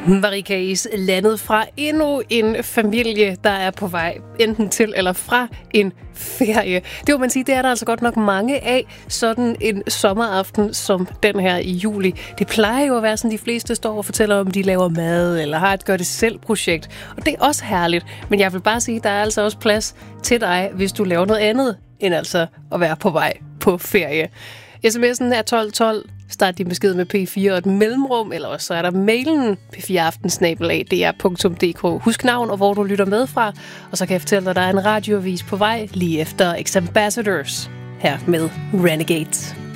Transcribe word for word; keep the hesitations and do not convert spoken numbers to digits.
Marie K's landet fra endnu en familie, der er på vej enten til eller fra en ferie. Det må man sige, det er der altså godt nok mange af, sådan en sommeraften som den her i juli. Det plejer jo at være sådan, de fleste står og fortæller om, de laver mad eller har et gør-det-selv-projekt. Og det er også herligt, men jeg vil bare sige, der er altså også plads til dig, hvis du laver noget andet, end altså at være på vej på ferie. sms'en er tolv tolv. Start din besked med P fire og et mellemrum, eller også så er der mailen p fire aften snabel-a d r punktum d k. Husk navn og hvor du lytter med fra, og så kan jeg fortælle dig, at der er en radioavis på vej lige efter X Ambassadors her med Renegades.